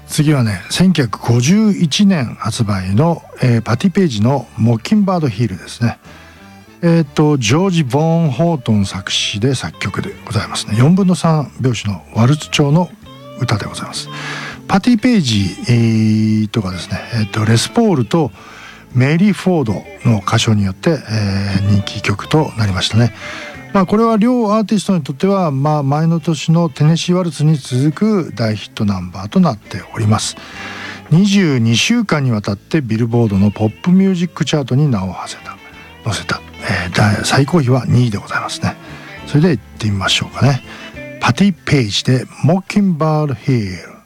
次はね1951年発売の、パティ・ペイジのモッキンバード・ヒールですね。ジョージ・ボーン・ホートン作詞で作曲でございますね。4分の3拍子のワルツ調の歌でございます。パティ・ペイジ、とかですね、レスポールとメリー・フォードの歌唱によって、人気曲となりましたね。これは両アーティストにとっては、前の年のテネシー・ワルツに続く大ヒットナンバーとなっております。22週間にわたってビルボードのポップミュージックチャートに名を載せた、最高位は2位でございますね。それで行ってみましょうかね。パティ・ペイジでモッキンバード・ヒール。